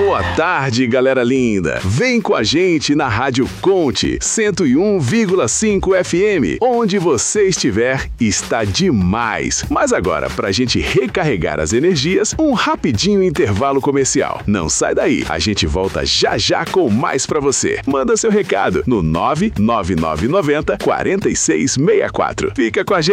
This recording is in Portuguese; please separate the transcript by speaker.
Speaker 1: Boa tarde, galera linda. Vem com a gente na Rádio Conte 101,5 FM. Onde você estiver, está demais. Mas agora, pra gente recarregar as energias, um rapidinho intervalo comercial. Não sai daí, a gente volta já já com mais pra você. Manda seu recado no 99990 4664. Fica com a gente.